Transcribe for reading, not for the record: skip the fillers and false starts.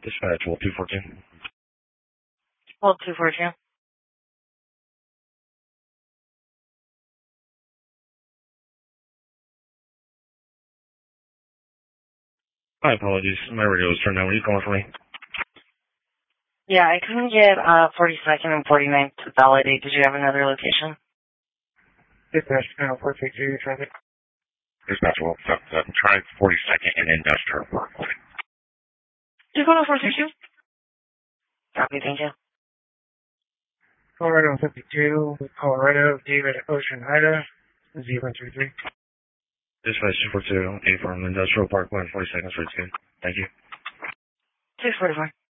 Dispatch, Wolf 242. Wolf 242. My apologies. My radio was turned down. Were you calling for me? Yeah, I couldn't get 42nd and 49th to validate. Did you have another location? Dispatch, channel 432, traffic. Dispatch, Wolf 77. Try 42nd and Industrial Park. Did you go to 432? Copy, thank you. Colorado 52, Colorado, David Ocean Ida, 033. Dispatch 242, A from Industrial Park 1, 42nd Street 2. Thank you. 644.